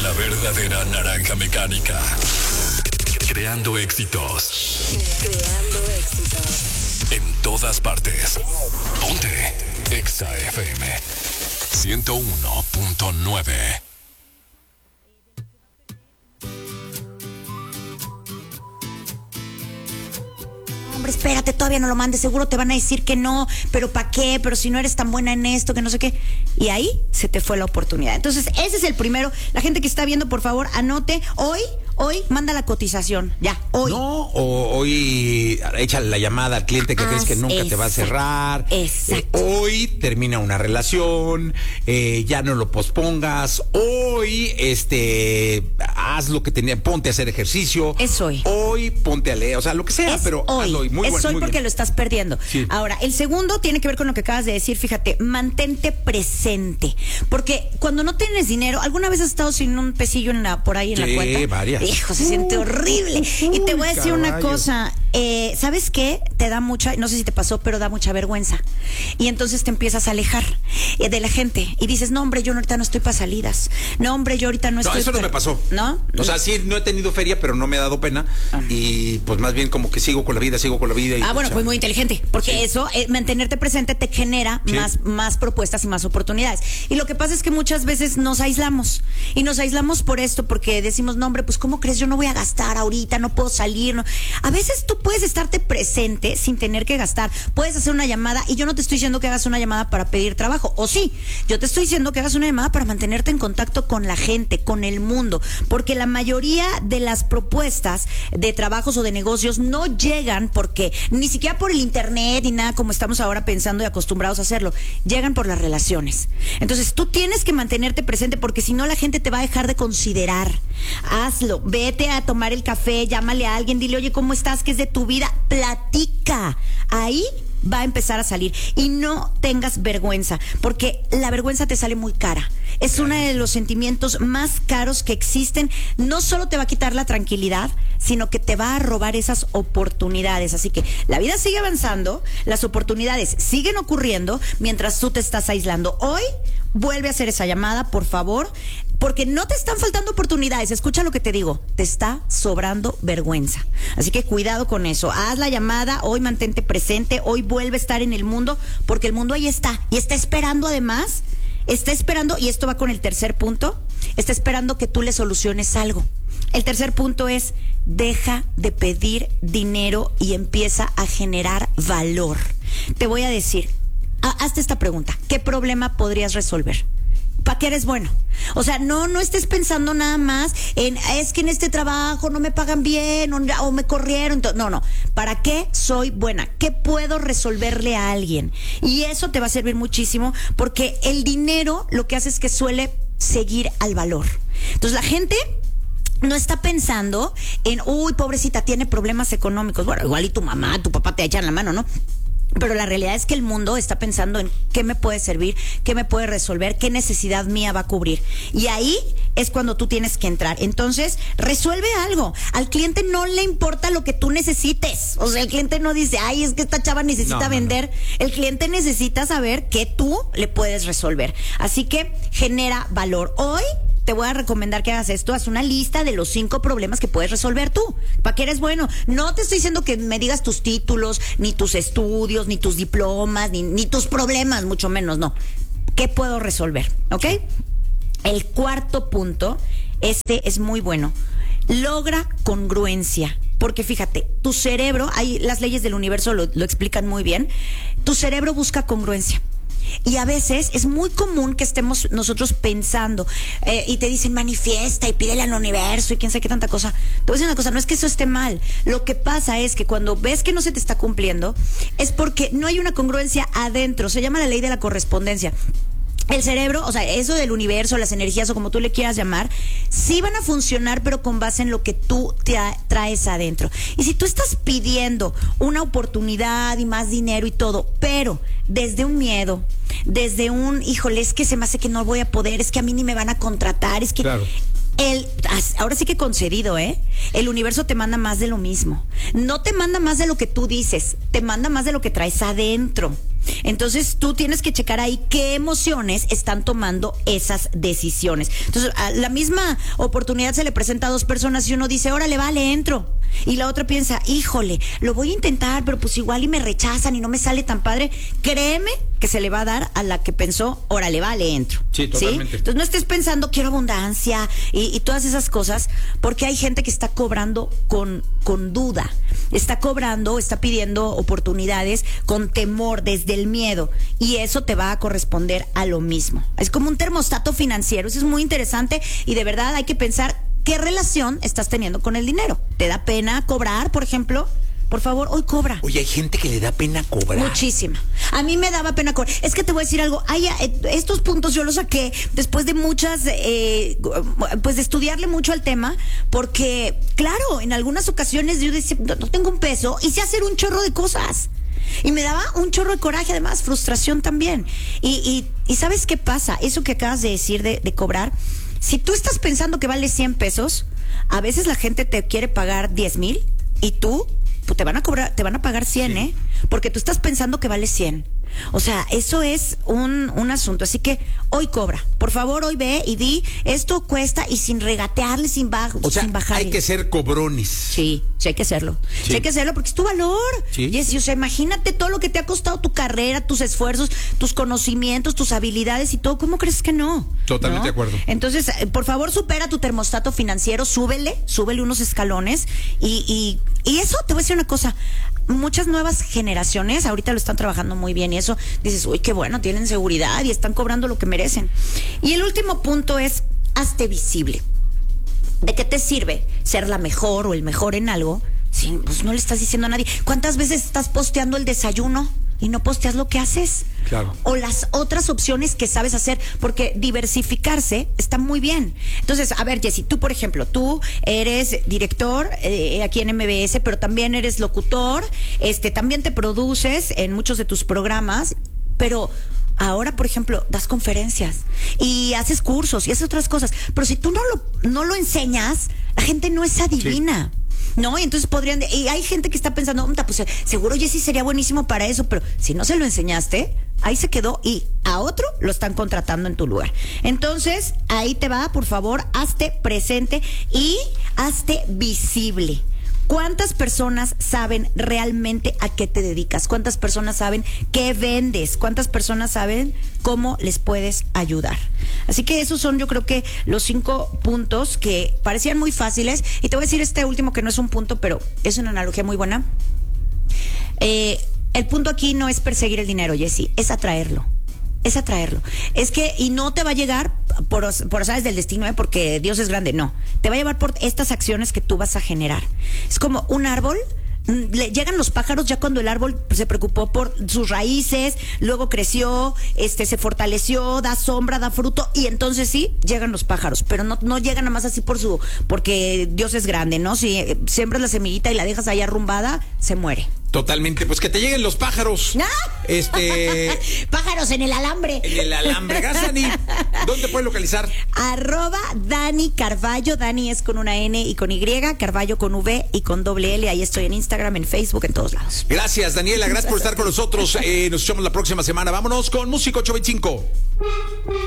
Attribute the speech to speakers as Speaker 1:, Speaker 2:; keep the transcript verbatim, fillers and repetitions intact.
Speaker 1: La verdadera naranja mecánica. Creando éxitos.
Speaker 2: Creando éxitos.
Speaker 1: En todas partes. Ponte Exa F M ciento uno punto nueve.
Speaker 3: Hombre, espérate, todavía no lo mandes, seguro te van a decir que no, pero ¿para qué? Pero si no eres tan buena en esto, que no sé qué. Y ahí se te fue la oportunidad. Entonces, ese es el primero. La gente que está viendo, por favor, anote. Hoy, hoy, manda la cotización. Ya, hoy.
Speaker 4: No, o hoy echa la llamada al cliente que
Speaker 3: Haz
Speaker 4: crees que nunca
Speaker 3: exacto,
Speaker 4: te va a cerrar.
Speaker 3: Exacto.
Speaker 4: Eh, hoy termina una relación, eh, ya no lo pospongas. Hoy, este, haz lo que tenía, ponte a hacer ejercicio.
Speaker 3: Es hoy.
Speaker 4: Hoy, ponte a leer, o sea, lo que sea,
Speaker 3: Es
Speaker 4: pero
Speaker 3: hoy.
Speaker 4: hazlo hoy. Muy
Speaker 3: es
Speaker 4: bueno,
Speaker 3: hoy
Speaker 4: muy
Speaker 3: porque
Speaker 4: bien.
Speaker 3: lo estás perdiendo.
Speaker 4: Sí.
Speaker 3: Ahora, el segundo tiene que ver con lo que acabas de decir. Fíjate, mantente presente. Porque cuando no tienes dinero, ¿alguna vez has estado sin un pesillo en la, por ahí en
Speaker 4: Sí,
Speaker 3: la cuenta?
Speaker 4: varias.
Speaker 3: Hijo, se siente horrible. Y te voy a decir una
Speaker 4: caballo.
Speaker 3: cosa. Eh, ¿Sabes qué? Te da mucha, no sé si te pasó, pero da mucha vergüenza. Y entonces te empiezas a alejar eh, de la gente. Y dices, no, hombre, yo ahorita no estoy para salidas. No, hombre, yo ahorita no
Speaker 4: No,
Speaker 3: estoy
Speaker 4: eso no
Speaker 3: para...
Speaker 4: me pasó.
Speaker 3: ¿No?
Speaker 4: O sea, sí, no he tenido feria, pero no me ha dado pena.
Speaker 3: Ah.
Speaker 4: Y pues más bien como que sigo con la vida, sigo con la vida. Y,
Speaker 3: Ah, bueno,
Speaker 4: o sea,
Speaker 3: pues muy inteligente, porque
Speaker 4: Sí.
Speaker 3: eso, eh, mantenerte presente te genera
Speaker 4: Sí.
Speaker 3: más, más propuestas y más oportunidades. Y lo que pasa es que muchas veces nos aislamos, y nos aislamos por esto, porque decimos, no, hombre, pues ¿cómo crees? Yo no voy a gastar ahorita, no puedo salir. No. A veces tú puedes estarte presente sin tener que gastar. Puedes hacer una llamada, y yo no te estoy diciendo que hagas una llamada para pedir trabajo, o sí, yo te estoy diciendo que hagas una llamada para mantenerte en contacto con la gente, con el mundo, porque la mayoría de las propuestas de trabajos o de negocios no llegan porque ni siquiera por el internet ni nada como estamos ahora pensando y acostumbrados a hacerlo, llegan por las relaciones. Entonces tú tienes que mantenerte presente, porque si no la gente te va a dejar de considerar. Hazlo, vete a tomar el café, llámale a alguien, dile, oye, ¿cómo estás? ¿Qué es de tu vida? Platica. Ahí va a empezar a salir, y no tengas vergüenza, porque la vergüenza te sale muy cara. Es uno de los sentimientos más caros que existen. No solo te va a quitar la tranquilidad, sino que te va a robar esas oportunidades. Así que la vida sigue avanzando, las oportunidades siguen ocurriendo mientras tú te estás aislando. Hoy vuelve a hacer esa llamada, por favor, porque no te están faltando oportunidades. Escucha lo que te digo, te está sobrando vergüenza. Así que cuidado con eso. Haz la llamada, hoy mantente presente, hoy vuelve a estar en el mundo, porque el mundo ahí está, y está esperando además, está esperando, y esto va con el tercer punto, está esperando que tú le soluciones algo. El tercer punto es, deja de pedir dinero y empieza a generar valor. Te voy a decir, hazte esta pregunta, ¿qué problema podrías resolver? ¿Para qué eres bueno? O sea, no, no estés pensando nada más en, es que en este trabajo no me pagan bien, o, o me corrieron. No, no. ¿Para qué soy buena? ¿Qué puedo resolverle a alguien? Y eso te va a servir muchísimo, porque el dinero lo que hace es que suele seguir al valor. Entonces la gente no está pensando en, uy, pobrecita, tiene problemas económicos. Bueno, igual y tu mamá, tu papá te echan la mano, ¿no? Pero la realidad es que el mundo está pensando en qué me puede servir, qué me puede resolver, qué necesidad mía va a cubrir. Y ahí es cuando tú tienes que entrar. Entonces, resuelve algo. Al cliente no le importa lo que tú necesites. O sea, el cliente no dice, ay, es que esta chava necesita
Speaker 4: No, no,
Speaker 3: vender. No. El cliente necesita saber qué tú le puedes resolver. Así que genera valor. Hoy te voy a recomendar que hagas esto, haz una lista de los cinco problemas que puedes resolver tú. ¿Para qué eres bueno? No te estoy diciendo que me digas tus títulos, ni tus estudios, ni tus diplomas, ni, ni tus problemas, mucho menos, no. ¿Qué puedo resolver? ¿Ok? El cuarto punto, este es muy bueno. Logra congruencia. Porque fíjate, tu cerebro, ahí las leyes del universo lo, lo explican muy bien, tu cerebro busca congruencia. Y a veces es muy común que estemos nosotros pensando eh, y te dicen manifiesta y pídele al universo y quién sabe qué tanta cosa. Te voy a decir una cosa, no es que eso esté mal. Lo que pasa es que cuando ves que no se te está cumpliendo es porque no hay una congruencia adentro. Se llama la ley de la correspondencia. El cerebro, o sea, eso del universo, las energías o como tú le quieras llamar, sí van a funcionar, pero con base en lo que tú te traes adentro. Y si tú estás pidiendo una oportunidad y más dinero y todo, pero desde un miedo, desde un, híjole, es que se me hace que no voy a poder, es que a mí ni me van a contratar, es que...
Speaker 4: Claro.
Speaker 3: El, ahora sí que concedido, ¿eh? El universo te manda más de lo mismo. No te manda más de lo que tú dices, te manda más de lo que traes adentro. Entonces tú tienes que checar ahí qué emociones están tomando esas decisiones. Entonces a la misma oportunidad se le presenta a dos personas y uno dice, órale, vale, entro. Y la otra piensa, híjole, lo voy a intentar, pero pues igual y me rechazan y no me sale tan padre. Créeme que se le va a dar a la que pensó, órale, vale, entro.
Speaker 4: Sí, totalmente.
Speaker 3: Entonces no estés pensando, quiero abundancia y, y todas esas cosas, porque hay gente que está cobrando con, con duda, está cobrando, está pidiendo oportunidades con temor, desde el miedo, y eso te va a corresponder a lo mismo. Es como un termostato financiero, eso es muy interesante y de verdad hay que pensar qué relación estás teniendo con el dinero. ¿Te da pena cobrar, por ejemplo? Por favor, hoy cobra.
Speaker 4: Oye, hay gente que le da pena cobrar.
Speaker 3: Muchísima. A mí me daba pena cobrar. Es que te voy a decir algo. Ay, estos puntos yo los saqué después de muchas, eh, pues de estudiarle mucho al tema, porque, claro, en algunas ocasiones yo decía, no, no tengo un peso, y sé hacer un chorro de cosas. Y me daba un chorro de coraje, además, frustración también. Y, y, y ¿sabes qué pasa? Eso que acabas de decir de, de cobrar, si tú estás pensando que vale cien pesos, a veces la gente te quiere pagar diez mil y tú pues te van a cobrar, te van a pagar cien, sí. ¿eh? Porque tú estás pensando que vale cien. O sea, eso es un, un asunto. Así que hoy cobra. Por favor, hoy ve y di, esto cuesta, y sin regatearle, sin, bajo,
Speaker 4: o sea,
Speaker 3: sin bajarle.
Speaker 4: Hay que ser cobrones.
Speaker 3: Sí, sí hay que hacerlo. Sí,
Speaker 4: sí
Speaker 3: hay que hacerlo porque es tu valor.
Speaker 4: Sí.
Speaker 3: Yes, o sea, imagínate todo lo que te ha costado tu carrera, tus esfuerzos, tus conocimientos, tus habilidades y todo. ¿Cómo crees que no?
Speaker 4: Totalmente
Speaker 3: ¿No?
Speaker 4: de acuerdo.
Speaker 3: Entonces, eh, por favor, supera tu termostato financiero, súbele, súbele unos escalones y, y, y eso, te voy a decir una cosa. Muchas nuevas generaciones ahorita lo están trabajando muy bien y eso dices, uy, qué bueno, tienen seguridad y están cobrando lo que merecen. Y el último punto es, hazte visible. ¿De qué te sirve ser la mejor o el mejor en algo si pues no le estás diciendo a nadie? ¿Cuántas veces estás posteando el desayuno y no posteas lo que haces?
Speaker 4: Claro.
Speaker 3: O las otras opciones que sabes hacer, porque diversificarse está muy bien. Entonces, a ver, Jessy, tú, por ejemplo, tú eres director eh, aquí en M B S, pero también eres locutor, este, también te produces en muchos de tus programas, pero ahora, por ejemplo, das conferencias y haces cursos y haces otras cosas, pero si tú no lo, no lo enseñas, la gente no es adivina. Sí. No, y entonces podrían, y hay gente que está pensando, pues seguro Jessy sería buenísimo para eso, pero si no se lo enseñaste, ahí se quedó y a otro lo están contratando en tu lugar. Entonces, ahí te va, por favor, hazte presente y hazte visible. ¿Cuántas personas saben realmente a qué te dedicas? ¿Cuántas personas saben qué vendes? ¿Cuántas personas saben cómo les puedes ayudar? Así que esos son, yo creo que los cinco puntos que parecían muy fáciles. Y te voy a decir este último que no es un punto, pero es una analogía muy buena. Eh, el punto aquí no es perseguir el dinero, Jessy, es atraerlo. Es atraerlo. Es que, y no te va a llegar por, por sabes del destino, ¿eh? Porque Dios es grande, no. Te va a llevar por estas acciones que tú vas a generar. Es como un árbol. Le llegan los pájaros ya cuando el árbol se preocupó por sus raíces, luego creció, este se fortaleció, da sombra, da fruto, y entonces sí, llegan los pájaros, pero no, no llegan nada más así por su, porque Dios es grande, ¿no? Si eh, siembras la semillita y la dejas ahí arrumbada, se muere.
Speaker 4: Totalmente, pues que te lleguen los pájaros.
Speaker 3: ¿Ah?
Speaker 4: Este.
Speaker 3: Pájaros en el alambre.
Speaker 4: En el alambre. Gracias, Dani. ¿Dónde te puedes localizar?
Speaker 3: Arroba Dani Carballo. Dani es con una N y con Y, Carballo con V y con doble L. Ahí estoy en Instagram, en Facebook, en todos lados.
Speaker 4: Gracias, Daniela. Gracias por estar con nosotros. Eh, nos escuchamos la próxima semana. Vámonos con Música ocho veinticinco.